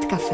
Café.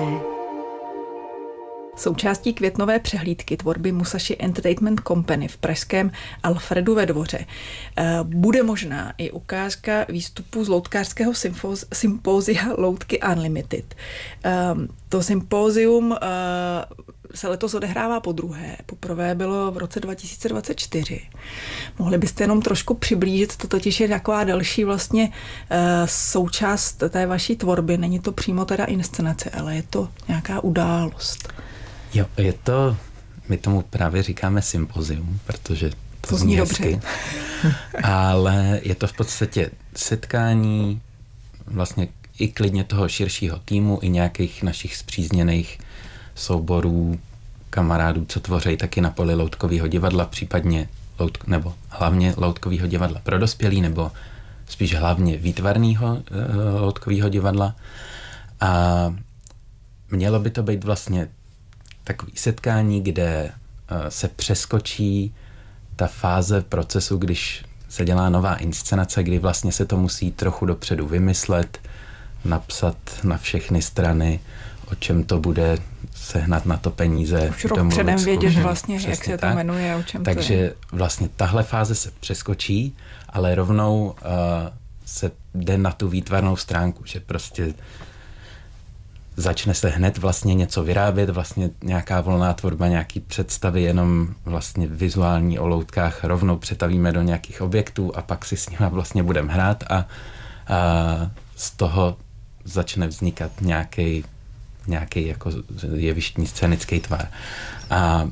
Součástí květnové přehlídky tvorby Musashi Entertainment Company v pražském Alfredu ve Dvoře bude možná i ukázka výstupů z loutkářského sympózia Loutky Unlimited. To sympózium se letos odehrává podruhé. Poprvé bylo v roce 2024. Mohli byste jenom trošku přiblížit, to totiž je taková další vlastně součást té vaší tvorby. Není to přímo teda inscenace, ale je to nějaká událost. Jo, je to, my tomu právě říkáme sympozium, protože to zní dobře. Ale je to v podstatě setkání vlastně i klidně toho širšího týmu, i nějakých našich spřízněných souborů, kamarádů, co tvoří taky na poli loutkového divadla, případně nebo hlavně loutkového divadla pro dospělí, nebo spíš hlavně výtvarného loutkového divadla. A mělo by to být vlastně takový setkání, kde se přeskočí ta fáze procesu, když se dělá nová inscenace, kdy vlastně se to musí trochu dopředu vymyslet, napsat na všechny strany, o čem to bude, sehnat na to peníze. Už rok předem vědět vlastně, přesně jak se tak. to jmenuje, o čem Takže to je. vlastně tahle fáze se přeskočí, ale rovnou se jde na tu výtvarnou stránku, že prostě začne se hned vlastně něco vyrábět, vlastně nějaká volná tvorba, nějaký představy, jenom vlastně vizuální o loutkách rovnou přetavíme do nějakých objektů a pak si s nimi vlastně budeme hrát a z toho začne vznikat nějaký jako jevištní scénický tvar. A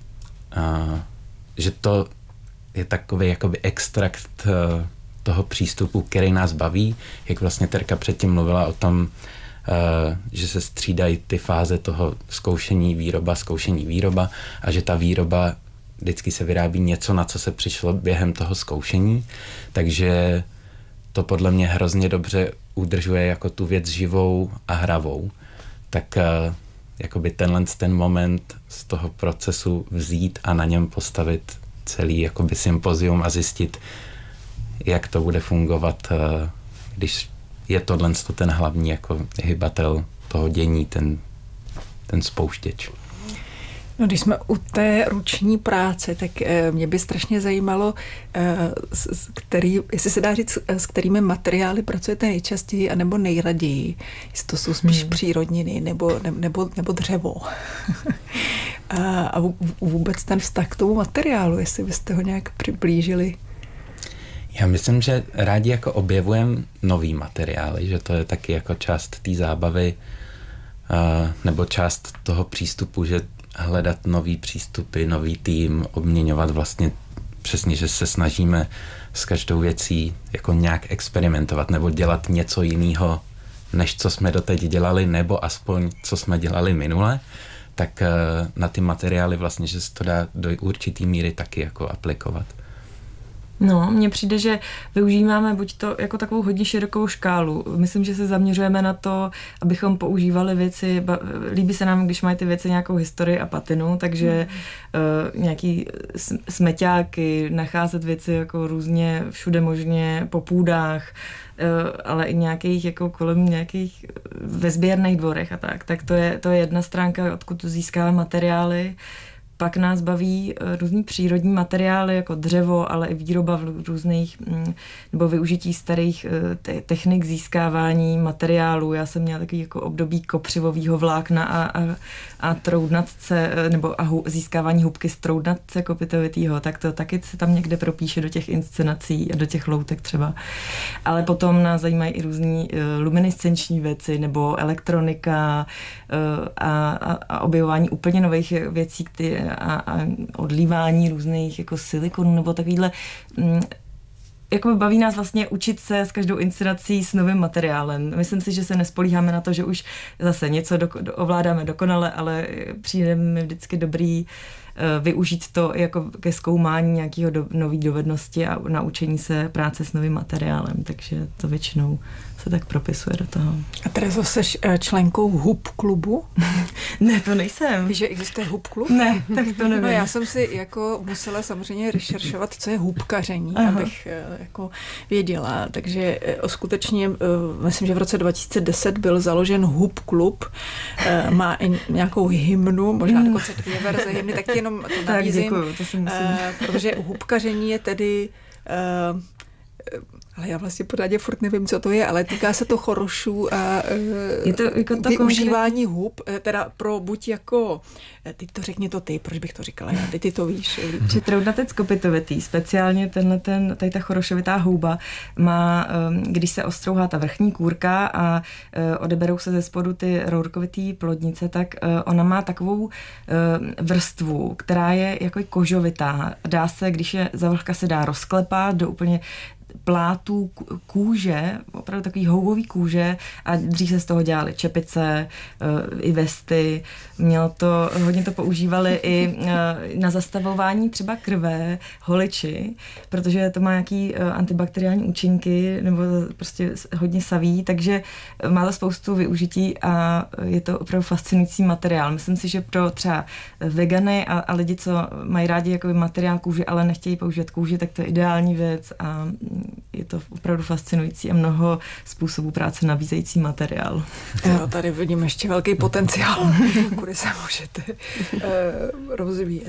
že to je takový jakoby extrakt toho přístupu, který nás baví, jak vlastně Terka předtím mluvila o tom, že se střídají ty fáze toho zkoušení, výroba a že ta výroba vždycky se vyrábí něco, na co se přišlo během toho zkoušení, takže to podle mě hrozně dobře udržuje jako tu věc živou a hravou. Tak jakoby ten moment z toho procesu vzít a na něm postavit celý jakoby sympozium a zjistit, jak to bude fungovat, když je tohle ten hlavní jako hybatel toho dění, ten spouštěč. No, když jsme u té ruční práce, tak mě by strašně zajímalo, jestli se dá říct, s kterými materiály pracujete nejčastěji anebo nejraději. Jestli to jsou spíš přírodniny nebo dřevo. A vůbec ten vztah k tomu materiálu, jestli byste ho nějak přiblížili. Já myslím, že rádi jako objevujeme nový materiály, že to je taky jako část té zábavy nebo část toho přístupu, že hledat nový přístupy, nový tým, obměňovat vlastně přesně, že se snažíme s každou věcí jako nějak experimentovat nebo dělat něco jiného, než co jsme doteď dělali, nebo aspoň co jsme dělali minule, tak na ty materiály vlastně, že se to dá do určitý míry taky jako aplikovat. No, mně přijde, že využíváme buď to jako takovou hodně širokou škálu. Myslím, že se zaměřujeme na to, abychom používali věci, líbí se nám, když mají ty věci nějakou historii a patinu, takže nějaký smeťáky, nacházet věci jako různě všude možně po půdách, ale i nějakých jako kolem nějakých ve sběrných dvorech a tak to je jedna stránka, odkud získáme materiály. Pak nás baví různý přírodní materiály, jako dřevo, ale i výroba v různých, nebo využití starých technik získávání materiálů. Já jsem měla takový jako období kopřivového vlákna a troudnatce, nebo získávání hubky z troudnatce kopitovitýho, tak to taky se tam někde propíše do těch inscenací a do těch loutek třeba. Ale potom nás zajímají i různý luminescenční věci, nebo elektronika a objevování úplně nových věcí, a odlívání různých jako silikonů nebo takovýhle. Jakoby baví nás vlastně učit se s každou inscenací s novým materiálem. Myslím si, že se nespolíháme na to, že už zase něco ovládáme dokonale, ale přijde mi vždycky dobrý využít to jako ke zkoumání nějakého nových dovednosti a naučení se práce s novým materiálem, takže to většinou se tak propisuje do toho. A Terezo, seš členkou HUB klubu? Ne, to nejsem. Víš, že existuje HUB klub? Ne, tak to nevím. No já jsem si jako musela samozřejmě rešeršovat, co je hubkaření, abych jako věděla. Takže skutečně, myslím, že v roce 2010 byl založen HUB klub, má i nějakou hymnu, možná dokonce 2 verze hymny, tak jenom to nabízím. Tak děkuju, to si musím. Protože hubkaření je tedy ale já vlastně pořádně furt nevím, co to je, ale týká se to chorošů a je to jako využívání hub, teda pro buď jako, teď to řekni to ty, proč bych to říkala, já, ty to víš. Že troudnatec kopytovitý, speciálně tady ta chorošovitá houba má, když se ostrouhá ta vrchní kůrka a odeberou se ze spodu ty rourkovitý plodnice, tak ona má takovou vrstvu, která je jako kožovitá. Dá se, když je zavlhka, se dá rozklepat do úplně plátů kůže, opravdu takový houbový kůže a dřív se z toho dělaly čepice, i vesty. Hodně to používali i na zastavování třeba krve, holiči, protože to má nějaký antibakteriální účinky nebo prostě hodně saví, takže má to spoustu využití a je to opravdu fascinující materiál. Myslím si, že pro třeba vegany a lidi, co mají rádi jakoby materiál kůže, ale nechtějí používat kůži, tak to je ideální věc a je to opravdu fascinující a mnoho způsobů práce nabízející materiál. Jo, tady vidím ještě velký potenciál, kudy se můžete rozvíjet.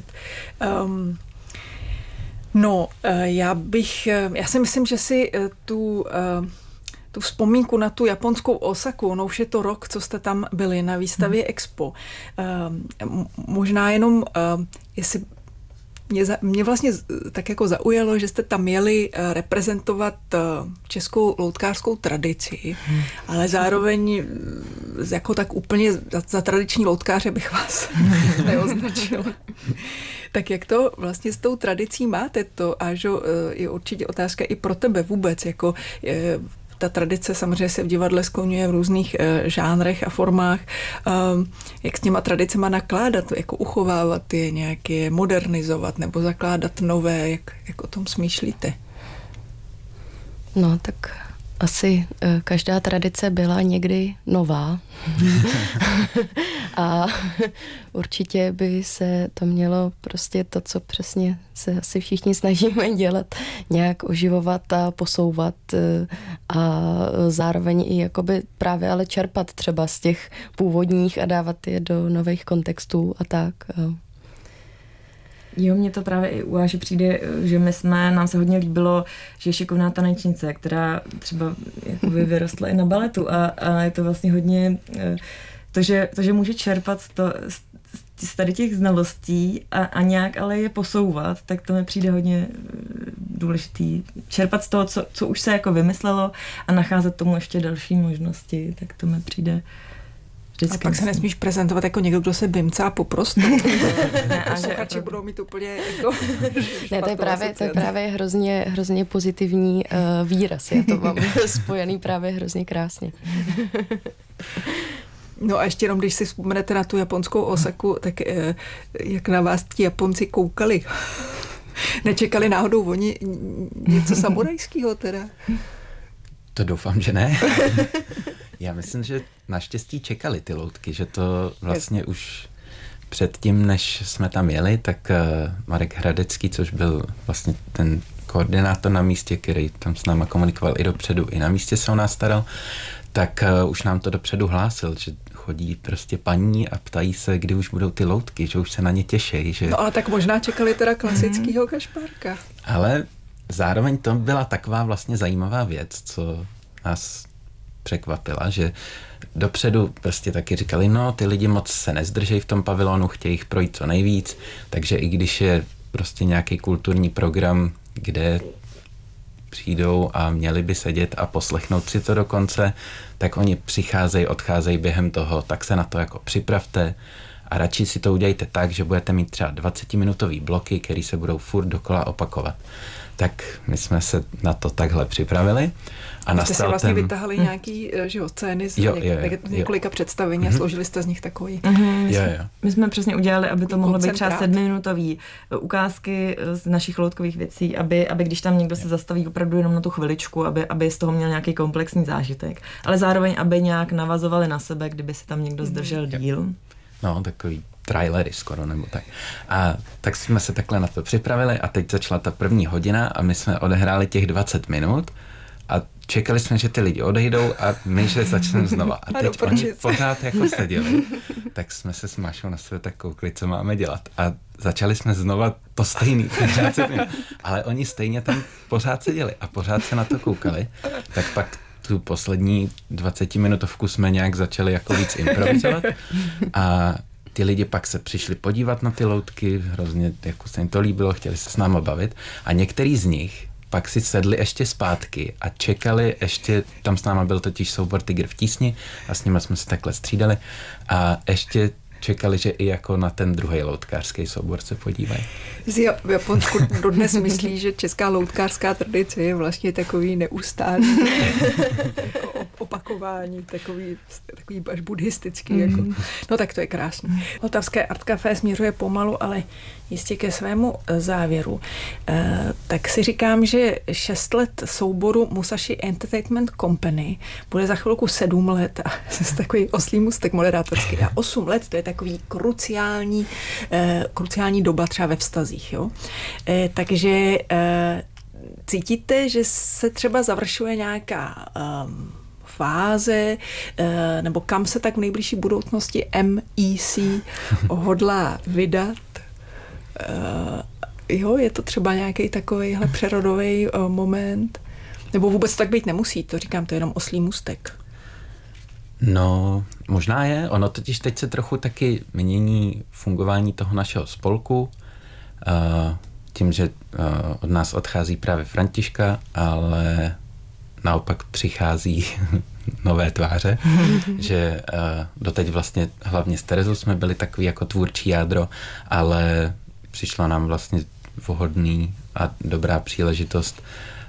Já si myslím, že si tu vzpomínku na tu japonskou Osaku, no už je to rok, co jste tam byli na výstavě Expo. Možná jenom, jestli mě vlastně tak jako zaujalo, že jste tam jeli reprezentovat českou loutkářskou tradici, ale zároveň jako tak úplně za tradiční loutkáře bych vás neoznačila. Tak jak to vlastně s tou tradicí máte to? A že je určitě otázka i pro tebe vůbec, jako ta tradice samozřejmě se v divadle skloňuje v různých žánrech a formách. Jak s těma tradicema nakládat, jako uchovávat je, nějak je modernizovat nebo zakládat nové, jak o tom smýšlíte? No, tak asi každá tradice byla někdy nová. A určitě by se to mělo prostě to, co přesně se asi všichni snažíme dělat, nějak oživovat a posouvat a zároveň i jakoby právě ale čerpat třeba z těch původních a dávat je do nových kontextů a tak. Jo, mně to právě i u Áši přijde, že nám se hodně líbilo, že je šikovná tanečnice, která třeba vyrostla i na baletu a je to vlastně hodně to, že může čerpat z tady těch znalostí a nějak ale je posouvat, tak to mi přijde hodně důležitý. Čerpat z toho, co už se jako vymyslelo a nacházet tomu ještě další možnosti, tak to mi přijde vždycky. A pak se nesmíš prezentovat jako někdo, kdo se bimcá po prostoru. Posluchači budou mít úplně jako ne, to je právě hrozně pozitivní výraz. Já to mám spojený právě hrozně krásně. No a ještě jenom, když si vzpomenete na tu japonskou Osaku, tak jak na vás ti Japonci koukali? Nečekali náhodou oni něco samurajského teda? To doufám, že ne. Já myslím, že naštěstí čekali ty loutky, že to vlastně už předtím, než jsme tam jeli, tak Marek Hradecký, což byl vlastně ten koordinátor na místě, který tam s náma komunikoval i dopředu, i na místě se o nás staral, tak už nám to dopředu hlásil, že chodí prostě paní a ptají se, kdy už budou ty loutky, že už se na ně těší. Že... No ale tak možná čekali teda klasického kašpárka. Ale zároveň to byla taková vlastně zajímavá věc, co nás překvapila, že dopředu prostě taky říkali, no ty lidi moc se nezdržejí v tom pavilonu, chtějí jich projít co nejvíc, takže i když je prostě nějaký kulturní program, kde přijdou a měli by sedět a poslechnout si to dokonce, tak oni přicházejí, odcházejí během toho, tak se na to jako připravte A radši si to udějte tak, že budete mít třeba 20-minutový bloky, které se budou furt dokola opakovat. Tak my jsme se na to takhle připravili. A jste si vlastně vytahali nějaký scény z několika představení a složili jste z nich takový. Jo. My jsme přesně udělali, aby to mohlo být třeba 7minutový ukázky z našich loutkových věcí, aby když tam někdo se zastaví opravdu jenom na tu chviličku, aby z toho měl nějaký komplexní zážitek. Ale zároveň, aby nějak navazovali na sebe, kdyby se tam někdo zdržel díl. No, takový trailery skoro, nebo tak. A tak jsme se takhle na to připravili a teď začala ta první hodina a my jsme odehráli těch 20 minut a čekali jsme, že ty lidi odejdou a my, že začneme znova. A teď oni pořád jako seděli. Tak jsme se s Mášou na sebe tak koukli, co máme dělat. A začali jsme znova to stejný. Ale oni stejně tam pořád seděli a pořád se na to koukali. Tak pak tu poslední 20-minutovku jsme nějak začali jako víc improvizovat a ty lidi pak se přišli podívat na ty loutky, hrozně jako se jim to líbilo, chtěli se s náma bavit a některý z nich pak si sedli ještě zpátky a čekali ještě, tam s náma byl totiž soubor Tygr v tísni a s nimi jsme se takhle střídali a ještě čekali, že i jako na ten druhý loutkářský soubor se podívají. V Japonsku dodnes myslí, že česká loutkářská tradice je vlastně takový neustálý opakování, takový až buddhistický. Jako. No tak to je krásný. Vltavské Art Café směřuje pomalu, ale jistě ke svému závěru. Tak si říkám, že 6 let souboru Musashi Entertainment Company bude za chvilku 7 let a to je takový oslý můstek moderátorský. A 8 let to je takový kruciální doba třeba ve vztazích. Jo? Takže cítíte, že se třeba završuje nějaká fáze, nebo kam se tak v nejbližší budoucnosti MEC hodlá vydat? Je to třeba nějaký takovýhle přerodový moment? Nebo vůbec tak být nemusí, to říkám, to je jenom oslý můstek. No, možná je. Ono totiž teď se trochu taky mění fungování toho našeho spolku. Tím, že od nás odchází právě Františka, ale naopak přichází nové tváře, že doteď vlastně hlavně s Terezou jsme byli takový jako tvůrčí jádro, ale přišla nám vlastně vhodný a dobrá příležitost,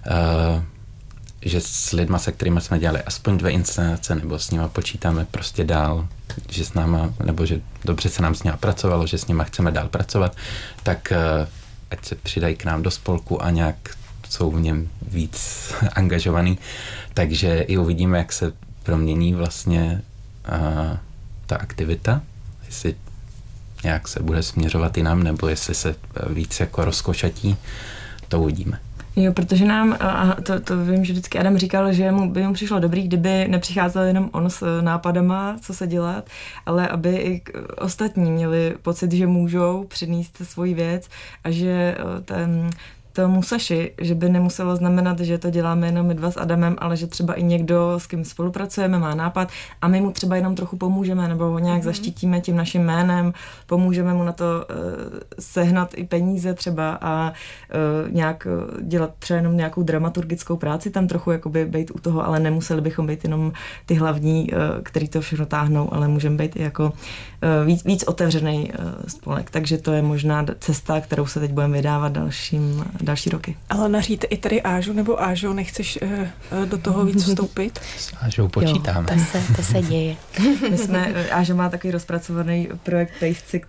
že s lidma, se kterými jsme dělali aspoň 2 inscenace, nebo s nima počítáme prostě dál, že s náma, nebo že dobře se nám s nima pracovalo, že s nima chceme dál pracovat, tak ať se přidají k nám do spolku a nějak jsou v něm víc angažovaný. Takže i uvidíme, jak se promění vlastně ta aktivita, jestli nějak se bude směřovat jinam, nebo jestli se víc jako rozkošatí, to uvidíme. Jo, protože nám, a to vím, že vždycky Adam říkal, že by mu přišlo dobrý, kdyby nepřicházel jenom on s nápadama, co se dělat, ale aby i ostatní měli pocit, že můžou přinést svoji věc a že to Musashi, že by nemuselo znamenat, že to děláme jenom my 2 s Adamem, ale že třeba i někdo, s kým spolupracujeme, má nápad a my mu třeba jenom trochu pomůžeme nebo ho nějak zaštítíme tím naším jménem, pomůžeme mu na to sehnat i peníze třeba a nějak dělat třeba jenom nějakou dramaturgickou práci, tam trochu jakoby být u toho, ale nemuseli bychom být jenom ty hlavní, který to všechno táhnou, ale můžeme být i jako víc otevřený spolek. Takže to je možná cesta, kterou se teď budeme vydávat další roky. Ale naříte i tady Ážu, nebo Ážo, nechceš do toho víc vstoupit? S Ážou počítáme. Jo, to se děje. Áža má takový rozpracovaný projekt Pejsci,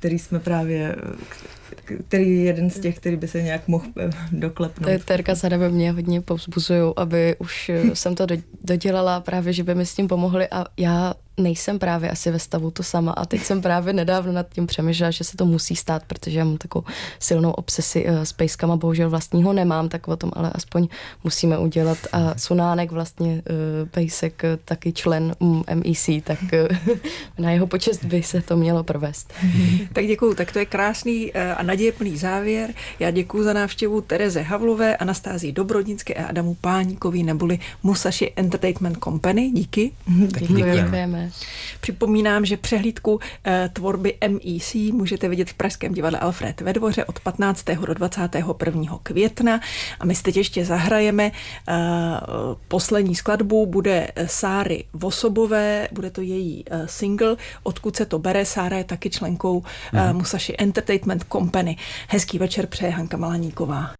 který je jeden z těch, který by se nějak mohl doklepnout. Terka s Adamem mě hodně povzbuzují, aby už jsem to dodělala právě, že by mi s tím pomohli a já nejsem právě asi ve stavu to sama a teď jsem právě nedávno nad tím přemýšlela, že se to musí stát, protože já mám takovou silnou obsesi s pejskama, bohužel vlastního nemám, tak o tom ale aspoň musíme udělat a Sunánek vlastně pejsek taky člen MEC, tak na jeho počest by se to mělo provést. Tak děkuju, tak to je krásný a nadějeplný závěr. Já děkuju za návštěvu Tereze Havlové, Anastázii Dobrodnické a Adamu Páníkovi neboli Musashi Entertainment Company. Díky. Děkujeme. určitě. Připomínám, že přehlídku tvorby MEC můžete vidět v Pražském divadle Alfred ve Dvoře od 15. do 21. května a my teď ještě zahrajeme poslední skladbu, bude Sáry Vosobové, bude to její single, Odkud se to bere. Sára je taky členkou Musashi Entertainment Company. Hezký večer přeje Hanka Malaníková.